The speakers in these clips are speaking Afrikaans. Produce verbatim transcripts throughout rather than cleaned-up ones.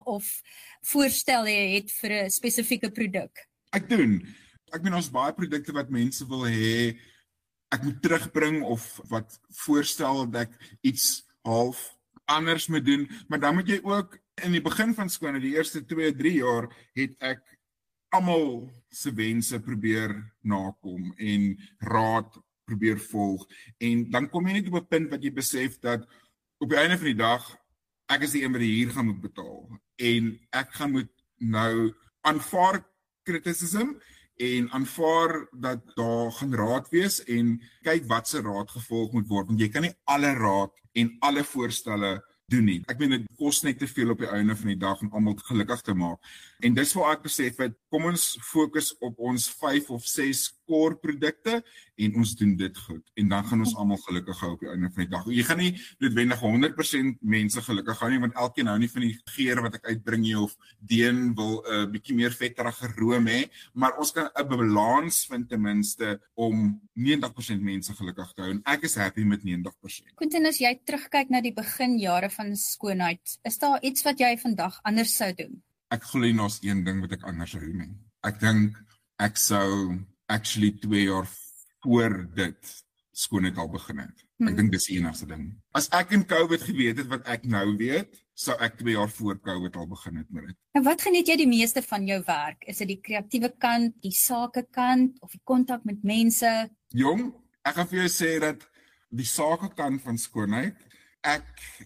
of voorstelle het vir 'n spesifieke produk? Ek doen. Ek meen ons baie produkte wat mense wil hê ek moet terugbring of wat voorstel dat ek iets half anders moet doen, maar dan moet jy ook in die begin van skoonheid, die eerste twee, drie jaar, het ek almal se wense probeer nakom en raad probeer volg. En dan kom jy net op 'n punt wat jy besef dat op die einde van die dag, ek is die een wat die huur gaan moet betaal. En ek gaan moet nou aanvaar criticism en aanvaar dat daar gaan raad wees en kyk wat se raad gevolg moet word. Want jy kan nie alle raad en alle voorstelle doen nie. Ek meen dit kos net te veel op die einde van die dag om almal gelukkig te maak. En dis waar ek besef het, kom ons fokus op ons vyf of ses core produkte en ons doen dit goed. En dan gaan ons almal gelukkig hou op die einde van die dag. Jy gaan nie noodwendig honderd persent mense gelukkig hou nie, want elkeen hou nie van die geur wat ek uitbring nie, of Deen wil 'n uh, bietjie meer vetterige room hê, maar ons kan 'n balans vind ten minste om negentig persent mense gelukkig te hou en ek is happy met negentig persent. Quentin, as jy terugkyk na die beginjare van skoonheid, is daar iets wat jy vandag anders sou doen? Ek glo nie daar's een ding wat ek anders sou doen nie. Ek dink ek sou actually twee jaar voor dit skoonheid al begin het. Hmm. Ek dink dis die enigste ding. As ek in COVID geweet het wat ek nou weet, sou ek twee jaar voor COVID al begin het met dit. En wat geniet jy die meeste van jou werk? Is dit die kreatiewe kant, die sakekant of die kontak met mense? Jong, ek gaan vir jou sê dat die sakekant van skoonheid, ek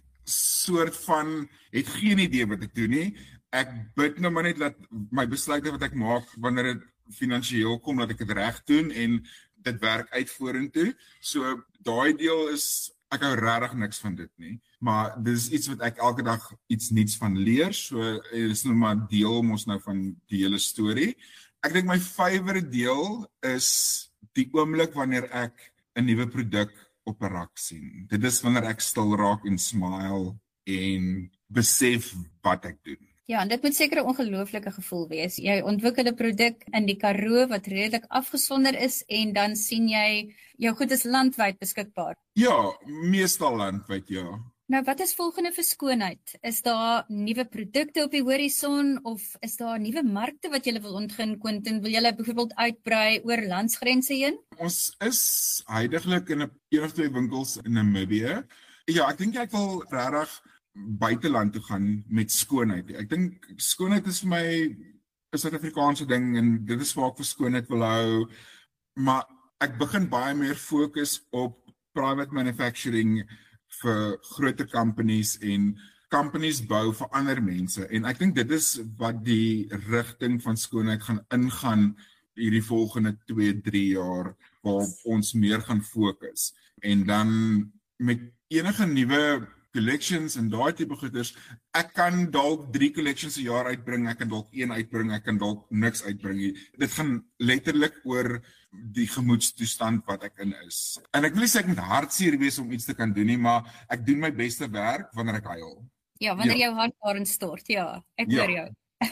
soort van het geen idee wat ek doen nie. Ek bid nou maar net dat my besluite wat ek maak wanneer dit finansiëel kom, dat ek dit reg doen en dit werk uit vorentoe. So daai deel is, ek hou regtig niks van dit nie, maar dit is iets wat ek elke dag iets nuuts van leer, so is nou maar deel ons nou van die hele storie. Ek dink my favourite deel is die oomblik wanneer ek 'n nuwe produk op 'n rak sien. Dit is wanneer ek stil raak en smile en besef wat ek doen. Ja, en dit moet seker 'n ongelooflike gevoel wees. Jy ontwikkel 'n produk in die Karoo wat redelik afgesonder is en dan sien jy jou goed is landwyd beskikbaar. Ja, meestal landwyd, ja. Nou, wat is volgende vir skoonheid? Is daar nuwe produkte op die horison of is daar nuwe markte wat jy wil ontgin, Quentin? Wil jy byvoorbeeld uitbrei oor landsgrense heen? Ons is huidiglik in 'n een of twee winkels in Namibië. Ja, ek dink ek wil regtig buiteland toe gaan met skoonheid. Ek dink skoonheid is vir my 'n Suid-Afrikaanse ding en dit is waar ek vir skoonheid wil hou, maar ek begin baie meer fokus op private manufacturing vir groter companies en companies bou vir ander mense en ek dink dit is wat die rigting van skoonheid gaan ingaan hierdie volgende twee, drie jaar waar ons meer gaan fokus en dan met enige nuwe collections en daai tipe goeders, ek kan dalk drie collections 'n jaar uitbring, ek kan dalk een uitbring, ek kan dalk niks uitbring. Dit gaan letterlik oor die gemoedstoestand wat ek in is. En ek wil nie sê ek moet hartseer wees om iets te kan doen nie, maar ek doen my beste werk wanneer ek huil. Ja, wanneer ja. jou hart daarin stort, ja, ek hoor ja. jou.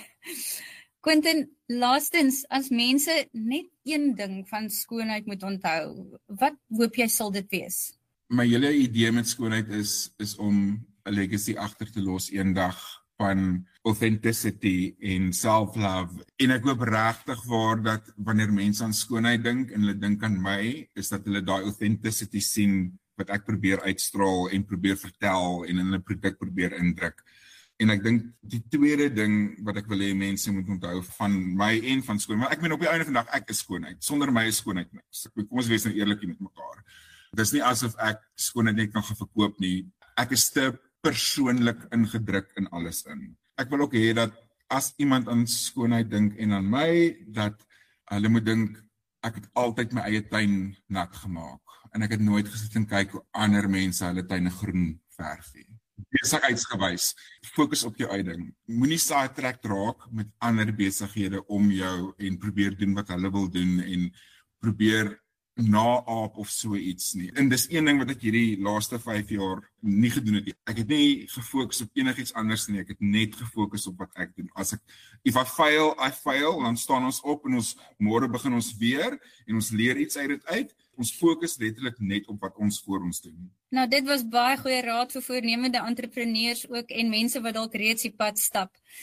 Quentin, laastens, as mense net een ding van skoonheid moet onthou, wat hoop jy sal dit wees? My hele idee met skoonheid is is om 'n legacy agter te los eendag van authenticity en self-love. En ek hoop regtig waar dat wanneer mense aan skoonheid dink en hulle dink aan my, is dat hulle daai authenticity sien wat ek probeer uitstraal en probeer vertel en in 'n produk probeer indruk. En ek dink die tweede ding wat ek wil hê mense moet onthou van my en van skoonheid, maar ek meen op die einde van die dag ek is skoonheid. Sonder my is skoonheid niks. Kom ons wees nou eerlik met mekaar. Dit is nie asof ek skoonheid net kan verkoop nie. Ek is te persoonlik ingedruk in alles in. Ek wil ook hê dat as iemand aan skoonheid dink en aan my, dat hulle moet dink ek het altyd my eie tuin nat gemaak en ek het nooit gesit en kyk hoe ander mense hulle tuine groen verf nie. Besigheidsgewys, fokus op jou eie ding. Moenie sidetrack raak met ander besighede om jou en probeer doen wat hulle wil doen en probeer na-aap of so iets nie. En dis een ding wat ek hierdie laaste vyf jaar nie gedoen het nie. Ek het nie gefokus op enigiets anders nie. Ek het net gefokus op wat ek doen. As ek, if I fail, I fail, dan staan ons op en ons môre begin ons weer en ons leer iets uit dit uit. Ons fokus letterlik net op wat ons voor ons doen. Nou, dit was baie goeie raad vir voornemende entrepreneurs ook en mense wat dalk reeds die pad stap.